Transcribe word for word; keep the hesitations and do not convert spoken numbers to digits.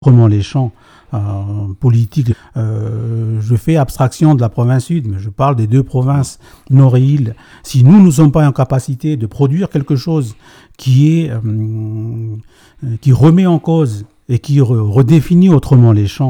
autrement les champs euh, politiques. Euh, je fais abstraction de la province sud, mais je parle des deux provinces nord et île. Si nous ne sommes pas en capacité de produire quelque chose qui est euh, qui remet en cause et qui re- redéfinit autrement les champs,